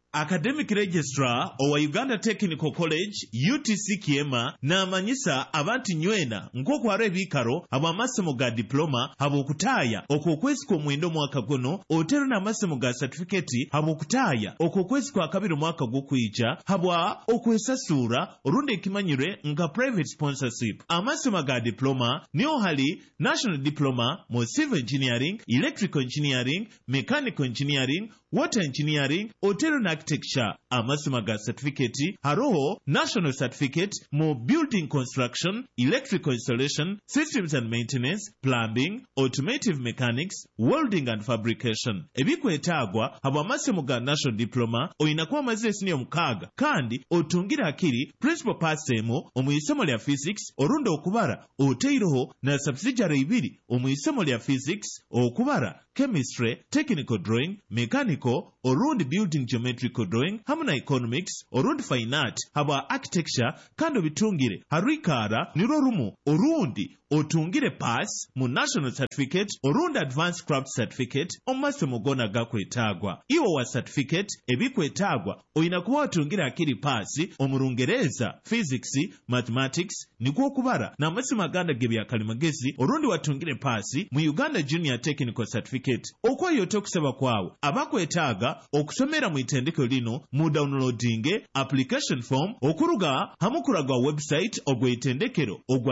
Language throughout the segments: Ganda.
Academic Registrar owa Uganda Technical College UTC Kiema n'amanyisa abantu nywena nk'okwara ebiikaro ab'amasomo ga diploma habw'okutaaya okw'okwezi kw'omwenda omwaka guno otero n'amasomo ga certificate habw'okutaaya okw'okwezi kwa kabiri omwaka gw'okwijja habwa okwesasuura olundi ekimanyirwe nga private sponsorship. Amasomo ga diploma niyo hali National Diploma mu Civil Engineering, Electrical Engineering, Mechanical Engineering, Water Engineering, Hotel na Architecture. Amasomo ga certificate haroho National Certificate mu Building Construction, Electrical Installation, Systems and Maintenance, Plumbing, Automotive Mechanics, Welding and Fabrication. Ebikwetaagwa habwa amasomo ga National Diploma oyinakuba amaze senior mukaaga kandi otungira akiri principal pass emu omu isomo lya physics olundi okubara oteiroho na subsidiary ibiri omu isomo lya physics okubara chemistry, technical drawing, mechanical olundi building geometrical drawing hamu na economics olundi fine art habwa architecture kandi obitungire harwikaara nirwo rumu olundi otungire pass mu national certificate olundi advanced craft certificate omu masomo gona gakwetaagwa. Iwo wa certificate ebikwetaagwa oyina kuba watungire akiri pass omu Lungereza, physics, mathematics nikwo okubara n'amasomo aganda g'ebyakalimagezi olundi watungire pass mu Uganda Junior Technical Certificate. Okwayote okusaba kwawe abakwetaaga okusomera mu itendeko lino mu downloading application form okuruga hamu kuraga website ogwa itendekero ogwa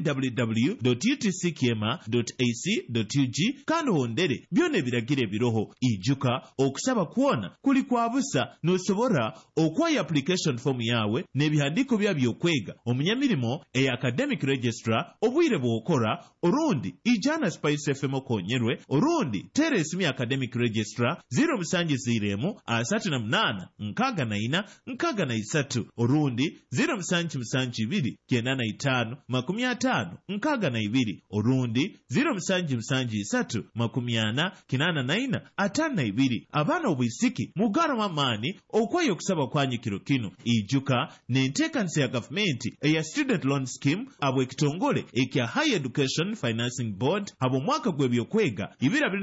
www.utckiema.ac.ug kandi hondere byona ebiragire biroho ijuka okusaba kuona kuli kwa busa nosobora okwayo application form yawe n'ebihandiko by'okwega omunyamirimo academic registrar obwire bwokora orundi ijana Spice FM okonyerwe orundi Teresimi Academic Registrar 070 38 64 63 orundi 072 95 52 62 orundi 073 40 52 abaana obwisiki mugara mamani okwayo okusaba kwanyikiro kino ijuka n'enteekanisa ya gavumenti eya Student Loan Scheme abwe kitongole ekya Higher Education Financing Board abo mwaka gw'ebyokwega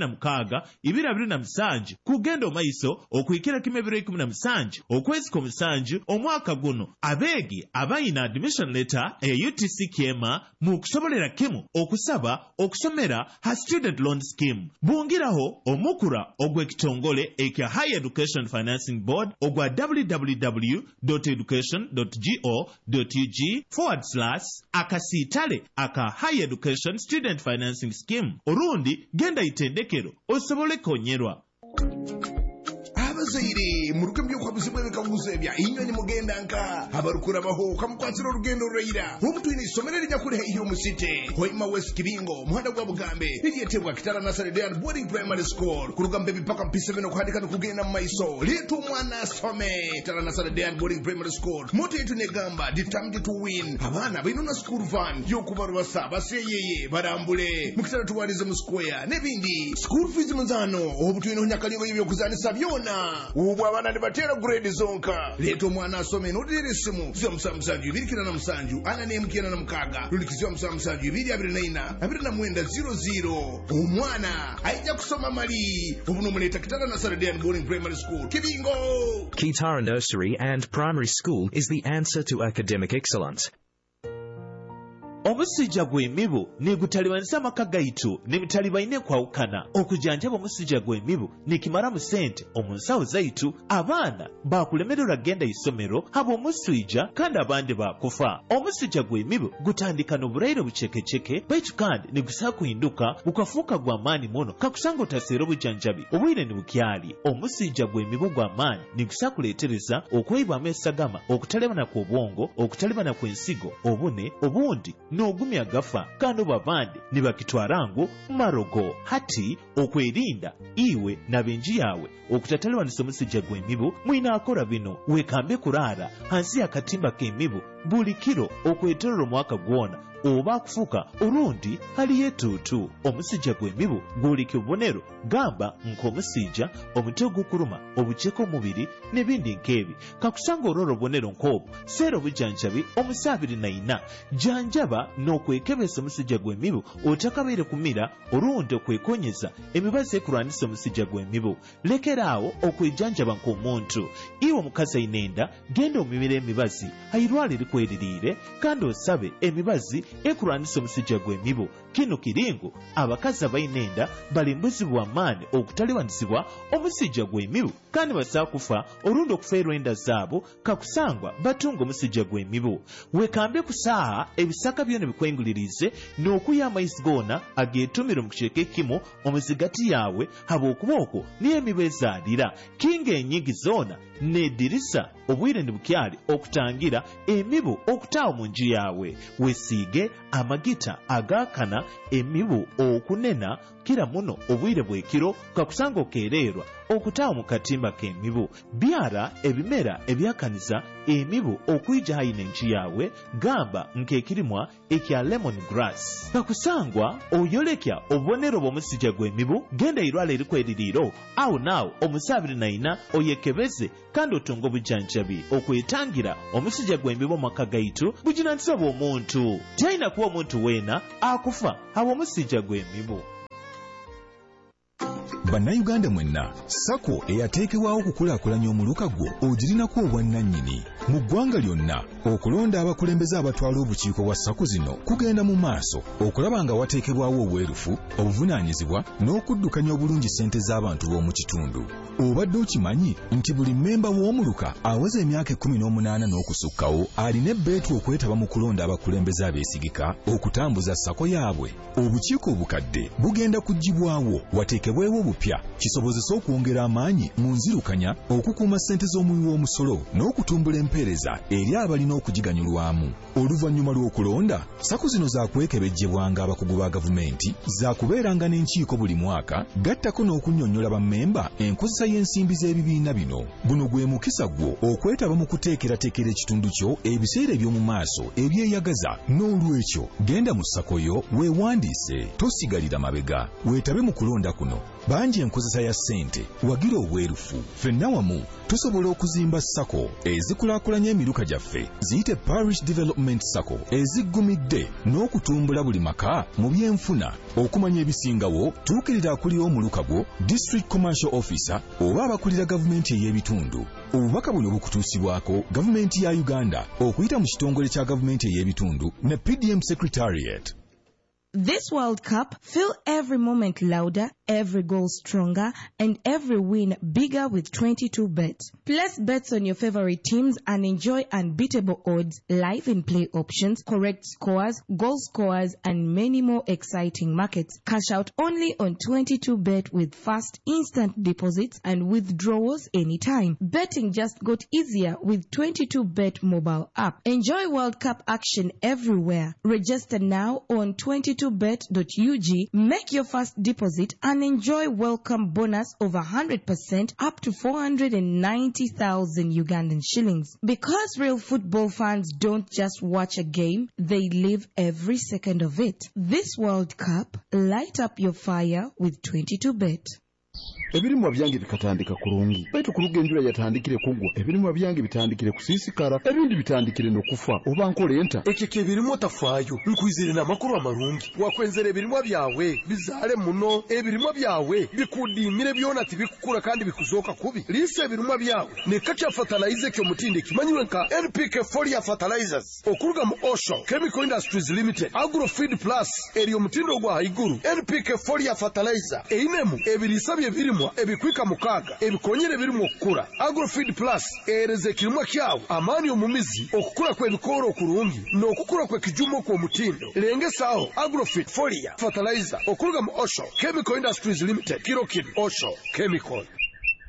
2026 kugenda omaiso okwikira kimebiro 17 okwezi kw'omusanju omwaka guno abeegi abayina admission letter eya UTC Kiema mu kusobolera kimu okusaba okusomera ha Student Loan Scheme. Bungiraho omukura ogw'ekitongole ekya Higher Education Financing Board ogwa www.education.go.ug/akasiitale aka Higher Education Student Financing Scheme orundi genda itendekero osobole konyerwa. Abazaire muruke by'okwabuzibwa bikaguze bya inyonyi mugenda nka abarukura baho kamukwatira urugendo rurayira omutwine isomero linyakure iyo musite Hoima West Kibingo muhanda gwa Bugambe liryetebwa Kitara Nursery Day and Boarding Primary School kurugambe bipaka mpise no kuhandika no kugenda mu maiso letu mwana some Kitara Nursery Day and Boarding Primary School moto yetu negamba determined to win abana bainona school van yokubarwasa baseyeye barambule mukitara tuwarize mu square nebindi school fees manzano obutwine onyakaliyo y'ibyo kuzanisa byona ubu abana ndibatera grade zonka leto mwana asome nodire simu zyo musamsanju birikira na musanju anane mkina na mkaga lulikizyo musamsanju biri abiri na mwenda 00 umwana aija kusoma mali ubuno muleta Kitara Nursery Day and Boarding Primary School Kibingo. Kitara Nursery and Primary School is the answer to academic excellence. Omusijja gw'emibu negutalibanisa amaka gaitu nebitalibaine kwawukana okujanjaba omusijja gw'emibu nekimara mu sente omu nsawo zaitu abaana bakulemererwa genda isomero haba omuswijja kandi abandi bakufa. Omusijja gw'emibu gutandika n'obulaire bucekeceke baitu kandi negusaa kuhinduka bukafuuka gw'amaani muno kakusanga otaseera obujanjabi obwire ne bukyali. Omusijja gw'emibu gw'amaani negusaa kuleetereza okweyibwamu esagama okutalebana kw'obwongo okutalebana kw'ensigo obune obundi n'ogumya gafa kandi babandi ne bakitwarangu marogo hati okwerinda iwe n'abenji yawe okutatalebanisa omusijja gw'emibu mwina akora bino wekambe kuraara hansi y'akatimba k'emibu buli kiro okweterera omwaka gwona oba akufuka olundi haliyo ettuutu. Omusujja gw'emibu gwoleka obubonero gamba nk'omusijja, omutwe ogukuluma, obukyeka omubiri n'ebindi nk'ebi. Kakusanga olwolwo obubonero nk'obwo seera obujjanjabi omusa 24. Janjaba n'okwekebeza omusujja gw'emibu otakabeere kumira olundi okwekonyeza emibazi ekulwanisa omusujja gw'emibu. Lekeraawo okwejanjaba nk'omuntu. Iwe omukazi ayina enda, genda omimira emibazi ayirwala erikweririire kandi osabe emibazi ekulwanisa omusujja gw'emibu. Kino kiringo abakazi abayina enda balimbuzibwa amaanyi okutaliwanisibwa omusujja gw'emibu kandi basaa kufa olundi okufeerwa enda zaabo kakusangwa batunga omusujja gw'emibu. Wekambe ku saaha ebisaka byona bikwengulirize n'okuya amaizi goona ageetumire mu kicweka ekimu omuzigati yawe habw'okuba okwo niyo emibu ezaalira. Kinga enyingi zoona n'eddirisa obwire ne bukyali okutangira emibu okutaawa mu nju yawe. Weesiige amagita agaakana emibu okunena kira muno obwire bw'ekiro kakusanga okeererwa okutaawa mu katimba k'emibu. Byala ebimera ebyakaniza emibu okuyija hayina enju yawe gamba nk'ekirimwa ekya lemon grass. Kakusangwa oyolekya obubonero bw'omusujja gw'emibu genda irwala erikweririiro awo naawo omusa 24 oyekebeze kandi otunga obujjanjabi okwetangira omusujja gw'emibu mu maka gaitu buginaanisa bw'omuntu. Talina kuba omuntu weena akufa habwa omusujja gw'emibu. Bannayuganda mwenna, SACCO eyateekebwawo okukulaakulanya omuluka gwo ogirinako obwannannyini. Mu ggwanga lyonna okulonda abakulembeze abatwala obukiiko bwa SACCO zino kugenda mu maaso okulaba nga wateekebwawo obwerufu, obuvunaanyizibwa n'okuddukanya obulungi ssente z'abantu b'omu kitundu. Obadde okimanyi nti buli mmemba w'omuluka aweza emyaka 18 n'okusukkawo alina ebbeetu okwetaba mu kulonda abakulembeze abeesigika okutambuza SACCO yaabwe? Obukiiko obukadde bugenda kuggyibwawo wateekebwewo obupya kisobozesa okwongera amaanyi mu nzirukanya, okukuuma ssente z'omuwi w'omusolo n'okutumbula empeereza eri abalina okugiganyulwamu. Oluvannyuma lw'okulonda, SACCO zino zaakwekebejjebwanga abakugu ba gavumenti, zaakubeeranga n'enkiiko buli mwaka, gattako n'okunnyonnyola bammemba enkozesa y'ensimbi z'ebibiina bino. Guno gwe mukisa gwo okwetaba mu kuteekerateekera ekitundu kyo ebiseera eby'omu maaso ebyeyagaza. N'olwekyo genda mu SACCO yo weewandiise, tosigalira mabega, weetabe mu kulonda kuno. Bangi enkozesa ya ssente, wagira obwerufu. Ffenna wamu tusobola okuzimba SACCO ezikulaakulanya emiruka gyaffe, ziyite Parish Development SACCO eziggumidde n'okutumbula buli maka mu byenfuna. Okumanya ebisingawo, tuukirira akulira omuluka gwo, District Commercial Officer oba abakulira gavumenti ey'ebitundu. Obubaka buno bukutuusibwako gavumenti ya Uganda okuyita mu kitongole kya gavumenti ey'ebitundu ne PDM Secretariat. This World Cup, feel every moment louder, every goal stronger, and every win bigger with 22Bet. Place bets on your favorite teams and enjoy unbeatable odds, live and play options, correct scores, goal scorers, and many more exciting markets. Cash out only on 22Bet with fast, instant deposits and withdrawals anytime. Betting just got easier with 22Bet mobile app. Enjoy World Cup action everywhere. Register now on 22bet.ug, make your first deposit and enjoy welcome bonus over 100% up to 490,000 Ugandan shillings. Because real football fans don't just watch a game, they live every second of it. This World Cup, light up your fire with 22Bet. Ebirimwa byange bikatandika kurungi baitu kuluga enjura yatandikire kugwa, ebirimwa byange bitandikire kusisikara, ebindi bitandikire nokufa oba nkole enta. Ekyo ebirimwa tafaayo nkwizire n'amakuru amarungi wakwenzera ebirimwa byawe bizaale muno, ebirimwa byawe bikudimire byona tibikukura kandi bikuzoka kubi. Lisa ebirimwa byawe nekakya fertilizer kyo mutinde kimanywe nka NPK Foliar Fertilizers okuruga mu Osho Chemical Industries Limited. Agrofeed Plus eriyo mutindo ogwa haiguru. NPK Foliar Fertilizer einemu ebirisa byebirimwa ebikwika mukaga ebikonyere birimo okukura. Agrofeed Plus ereze kirimwa kyawe amani omumizi okukura kw'ebikoro okurungi n'okukura kw'ekijumo kw'omutindo. Lengesaho Agrofeed Foliar Fertilizer okuruga mu Osho Chemical Industries Limited. Kiro Osho Chemical.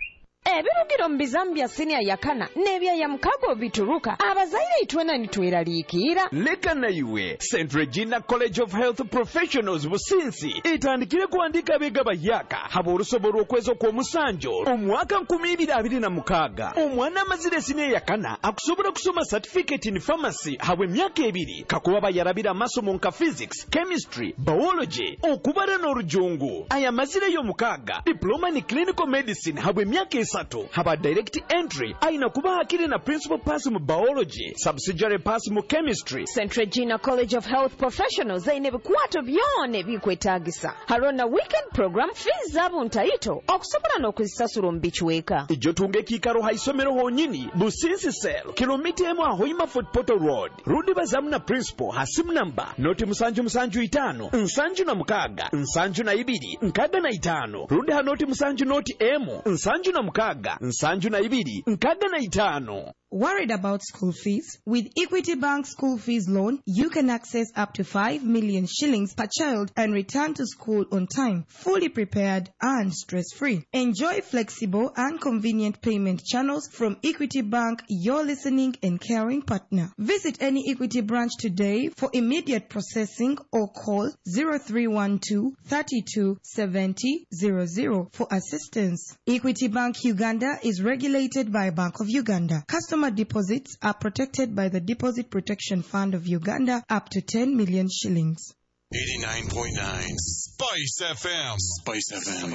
ebirugiro mu bizambya senior yakana n'ebya ya mukago bituruka abazaire itwena nitweraliikira leka nayiwe St. Regina College of Health Professionals Businsi etandikire kuandika abega bayaka haba olusobola okwezo kw'omusanjo omwaka 2026 omwana amazire senior yakana akusobola kusoma certificate in pharmacy habwe emyaka 2 kakuba bayarabira amasomo nka physics chemistry biology okubala n'olujungu ayamazire y'omukaaga diploma in clinical medicine habwe emyaka 3 haba direct entry ayina kuba hakiri na principal pass mu biology subsidiary pass mu chemistry. St. Regina College of Health Professionals ayina ebikwato byona ebikwetaagisa halona weekend program fees zabo ntayito okusobola n'okuzisasula mu bikiweeka ijjo tunga ekiikaro ha isomero honyini Businsi Cell kilomita emu ahoima Fort Portal Road rudi bazamu na principal hasimu namba noti 775 7 7 2 rudi ha noti 7 noti emu 7 7 2 Worried about school fees? With Equity Bank School Fees Loan, you can access up to 5 million shillings per child and return to school on time, fully prepared and stress-free. Enjoy flexible and convenient payment channels from Equity Bank, your listening and caring partner. Visit any Equity branch today for immediate processing or call 0312 32 70 00 for assistance. Equity Bank Uganda is regulated by Bank of Uganda. Customer deposits are protected by the Deposit Protection Fund of Uganda up to 10 million shillings. 89.9 Spice FM. Spice FM.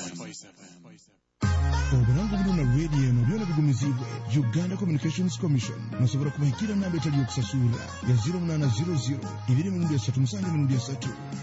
obulango buno na radio eno byona bigumizibwe Uganda Communications Commission nosobola kubahikira namba etali yokusasula ya 0800 237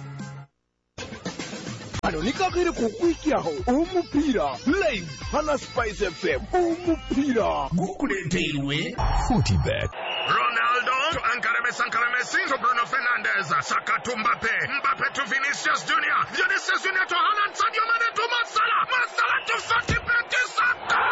Ano nikakiri kukwikiaho omupira live hana Spice FM omupira gukuleteirwe Fortibet. Ronaldo to Ankara Messi to Bruno Fernandes, Saka to Mbappe to Vinicius Junior, Vinicius Junior to Haaland, Sadio Mane to Masala to Fortibet to Saka.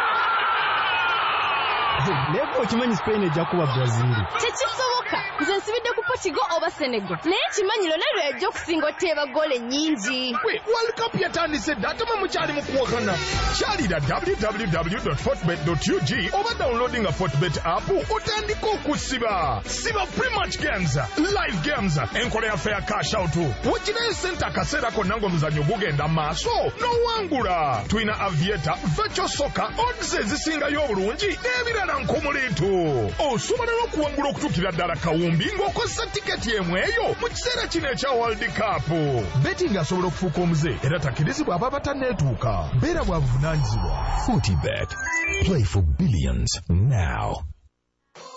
Lego kimanyi Spain ejja kuba Brazil. Tekisoboka. Nze nsibidde ku Portugal oba Senegal. Naye kimanyiro nalyo ejja okusinga oteeba gole nnyingi. World Cup yatandise datama mukyali mu kuwakana. Kyalira www.fortbet.ug oba downloading a Fortbet app otandika okusiba. Siba pre-match games, live games, enkola yaffe ya cash out. Wekinayo sente akaseera konna ng'omuzannyo gugenda maaso n'owangula. Tulina Aviator, Virtual Soccer, odds ezisingayo obulungi n'ebirala nkumuliitu. Osobola n'okuwangula okutuukira ddala kawumbi ng'okozesa tiketi emweyo mu kiseera kino ekya World Cup. Betting asobola okufuuka omuze era takkirizibwa aba batanneetuuka. Beera bwa buvunaanyizibwa. Fortibet. Play for billions now.